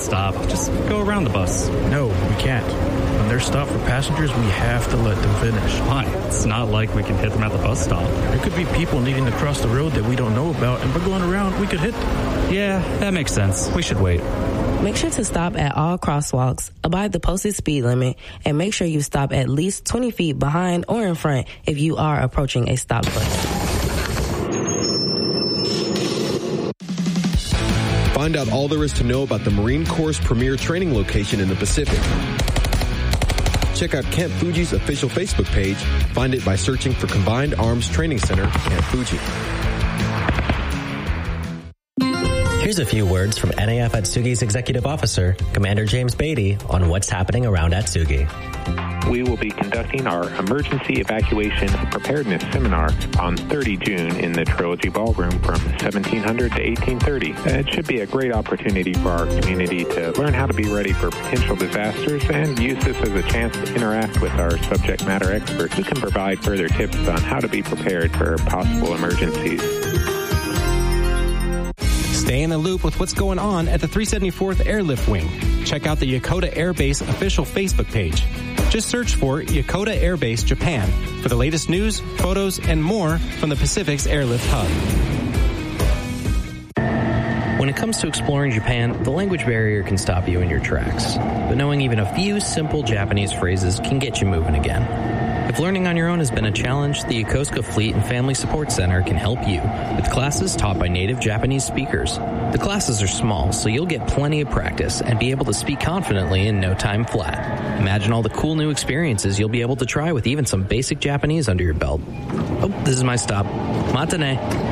stop. Just go around the bus. No, we can't. When they're stopped for passengers, we have to let them finish. Why? It's not like we can hit them at the bus stop. There could be people needing to cross the road that we don't know about, and by going around, we could hit them. Yeah, that makes sense. We should wait. Make sure to stop at all crosswalks, abide the posted speed limit, and make sure you stop at least 20 feet behind or in front if you are approaching a stop bus. Find out all there is to know about the Marine Corps' premier training location in the Pacific. Check out Camp Fuji's official Facebook page. Find it by searching for Combined Arms Training Center, Camp Fuji. Here's a few words from NAF Atsugi's Executive Officer, Commander James Beatty, on what's happening around Atsugi. We will be conducting our Emergency Evacuation Preparedness Seminar on 30 June in the Trilogy Ballroom from 1700 to 1830. It should be a great opportunity for our community to learn how to be ready for potential disasters and use this as a chance to interact with our subject matter experts who can provide further tips on how to be prepared for possible emergencies. Stay in the loop with what's going on at the 374th Airlift Wing. Check out the Yokota Air Base official Facebook page. Just search for Yokota Air Base Japan for the latest news, photos, and more from the Pacific's Airlift Hub. When it comes to exploring Japan, the language barrier can stop you in your tracks. But knowing even a few simple Japanese phrases can get you moving again. If learning on your own has been a challenge, the Yokosuka Fleet and Family Support Center can help you with classes taught by native Japanese speakers. The classes are small, so you'll get plenty of practice and be able to speak confidently in no time flat. Imagine all the cool new experiences you'll be able to try with even some basic Japanese under your belt. Oh, this is my stop. Matane.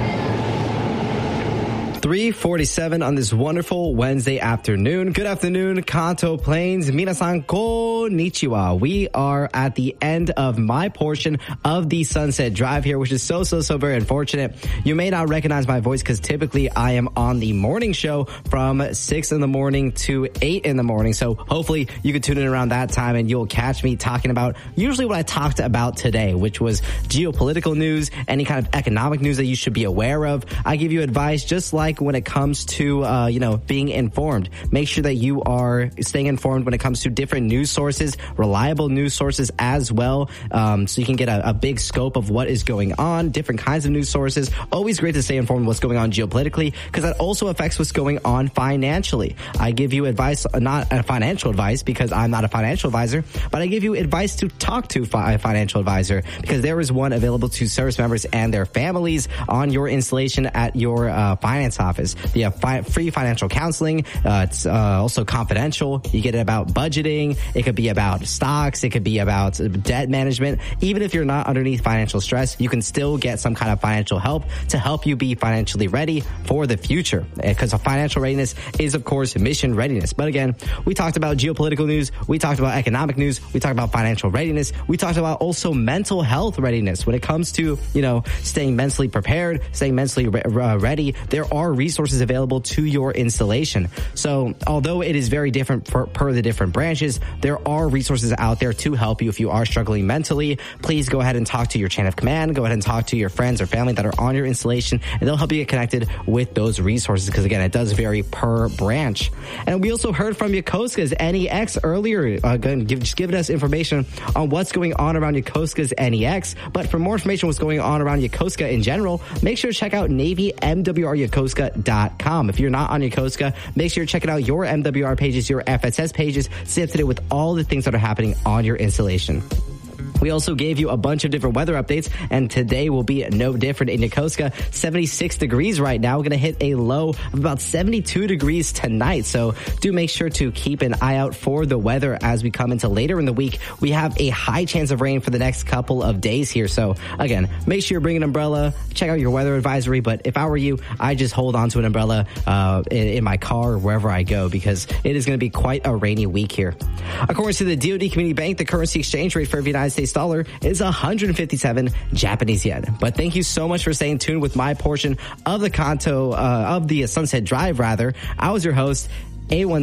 3:47 on this wonderful Wednesday afternoon. Good afternoon, Kanto Plains. Minasan konnichiwa. We are at the end of my portion of the Sunset Drive here, which is so very unfortunate. You may not recognize my voice because typically I am on the morning show from 6 in the morning to 8 in the morning. So hopefully you can tune in around that time and you'll catch me talking about usually what I talked about today, which was geopolitical news, any kind of economic news that you should be aware of. I give you advice just like when it comes to, being informed. Make sure that you are staying informed when it comes to different news sources, reliable news sources as well, so you can get a big scope of what is going on, different kinds of news sources. Always great to stay informed what's going on geopolitically, because that also affects what's going on financially. I give you advice, not a financial advice, because I'm not a financial advisor, but I give you advice to talk to a financial advisor, because there is one available to service members and their families on your installation at your finance office. They have free financial counseling. It's also confidential. You get it about budgeting. It could be about stocks. It could be about debt management. Even if you're not underneath financial stress, you can still get some kind of financial help to help you be financially ready for the future. Because financial readiness is, of course, mission readiness. But again, we talked about geopolitical news. We talked about economic news. We talked about financial readiness. We talked about also mental health readiness. When it comes to, staying mentally prepared, staying mentally ready, there are resources available to your installation. So although it is very different per the different branches, there are resources out there to help you if you are struggling mentally. Please go ahead and talk to your chain of command. Go ahead and talk to your friends or family that are on your installation, and they'll help you get connected with those resources, because again, it does vary per branch. And we also heard from Yokosuka's NEX earlier, just giving us information on what's going on around Yokosuka's NEX. But for more information on what's going on around Yokosuka in general, make sure to check out NavyMWRYokosuka.com. If you're not on Yokosuka, make sure you're checking out your MWR pages, your FSS pages, stay up to date with all the things that are happening on your installation. We also gave you a bunch of different weather updates, and today will be no different in Yokosuka. 76 degrees right now. We're going to hit a low of about 72 degrees tonight. So do make sure to keep an eye out for the weather as we come into later in the week. We have a high chance of rain for the next couple of days here. So again, make sure you bring an umbrella. Check out your weather advisory. But if I were you, I just hold on to an umbrella in my car or wherever I go, because it is going to be quite a rainy week here. According to the DoD Community Bank, the currency exchange rate for every United States dollar is 157 Japanese yen. But thank you so much for staying tuned with my portion of the Kanto, of the Sunset Drive rather. I was your host, A1